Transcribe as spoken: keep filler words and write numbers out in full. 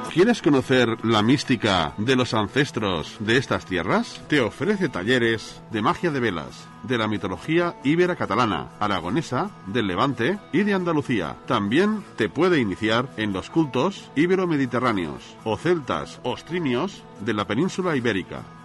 ¿Quieres conocer la mística de los ancestros de estas tierras? Te ofrece talleres de magia de velas, de la mitología íbera catalana, aragonesa, del Levante y de Andalucía. También te puede iniciar en los cultos ibero-mediterráneos o celtas o ostrimios de la península ibérica.